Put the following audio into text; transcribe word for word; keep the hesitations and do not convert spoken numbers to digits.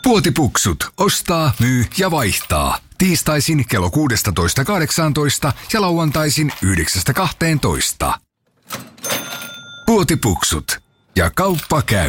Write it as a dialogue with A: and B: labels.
A: Puotipuksut. Ostaa, myy ja vaihtaa. Tiistaisin kello kuusitoista kahdeksantoista ja lauantaisin yhdeksästä kahteentoista. Puotipuksut. Ja kauppa käy.